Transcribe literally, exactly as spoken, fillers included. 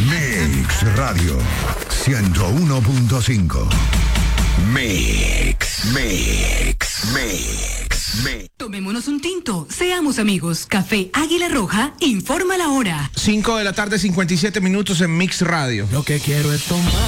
Mix Radio ciento uno punto cinco. Mix, Mix, Mix, Mix. Tomémonos un tinto, seamos amigos. Café Águila Roja informa la hora. cinco de la tarde, cincuenta y siete minutos en Mix Radio. Lo que quiero es tomar.